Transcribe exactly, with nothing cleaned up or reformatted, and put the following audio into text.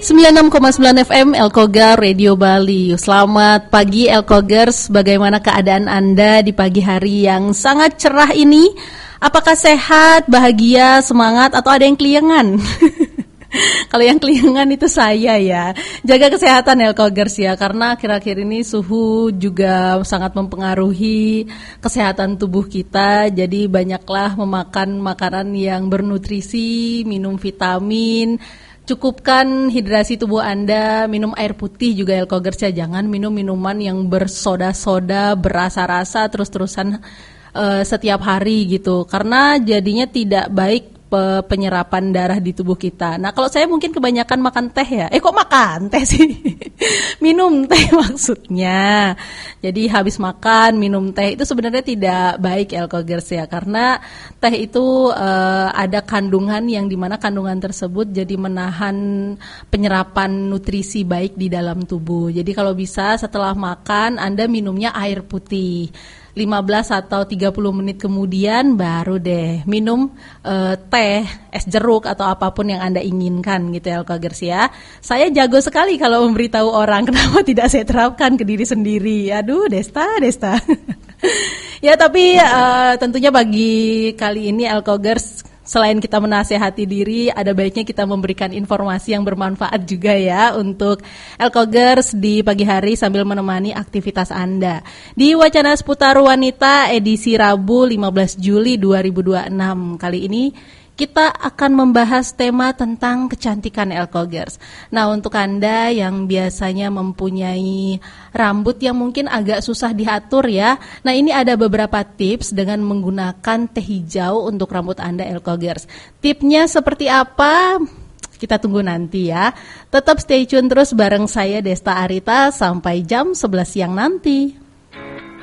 sembilan puluh enam koma sembilan F M Elkogar Radio Bali. Selamat pagi Elkogers, bagaimana keadaan Anda di pagi hari yang sangat cerah ini? Apakah sehat, bahagia, semangat, atau ada yang keliengan? Kalau yang keliengan itu saya ya. Jaga kesehatan Elkogers ya, karena akhir-akhir ini suhu juga sangat mempengaruhi kesehatan tubuh kita. Jadi banyaklah memakan makanan yang bernutrisi, minum vitamin, cukupkan hidrasi tubuh Anda, minum air putih juga Elkogers ya. Jangan minum minuman yang bersoda-soda, berasa-rasa terus-terusan uh, setiap hari gitu. Karena jadinya tidak baik penyerapan darah di tubuh kita. Nah, kalau saya mungkin kebanyakan makan teh ya. Eh kok makan teh sih? Minum teh maksudnya. Jadi habis makan minum teh itu sebenarnya tidak baik Elkogers ya, karena teh itu uh, ada kandungan yang dimana kandungan tersebut jadi menahan penyerapan nutrisi baik di dalam tubuh. Jadi kalau bisa setelah makan Anda minumnya air putih. lima belas atau tiga puluh menit kemudian baru deh minum uh, teh, es jeruk atau apapun yang Anda inginkan gitu ya Elkogers ya. Saya jago sekali kalau memberitahu orang, kenapa tidak saya terapkan ke diri sendiri. Aduh, Desta, Desta. Ya tapi uh, tentunya bagi kali ini Elkogers, selain kita menasehati diri, ada baiknya kita memberikan informasi yang bermanfaat juga ya untuk Elkogers di pagi hari sambil menemani aktivitas Anda. Di Wacana Seputar Wanita edisi Rabu lima belas Juli dua ribu dua puluh enam kali ini, kita akan membahas tema tentang kecantikan Elkogers. Nah, untuk Anda yang biasanya mempunyai rambut yang mungkin agak susah diatur ya. Nah, ini ada beberapa tips dengan menggunakan teh hijau untuk rambut Anda Elkogers. Tipnya seperti apa? Kita tunggu nanti ya. Tetap stay tune terus bareng saya Desta Arita sampai jam sebelas siang nanti.